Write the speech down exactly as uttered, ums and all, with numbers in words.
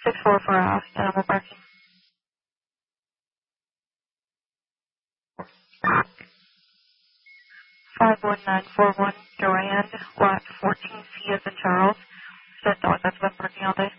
six four for uh, animal parking. five one nine four one Durand, lot fourteen C as in Charles. Said dog that's been parking all day.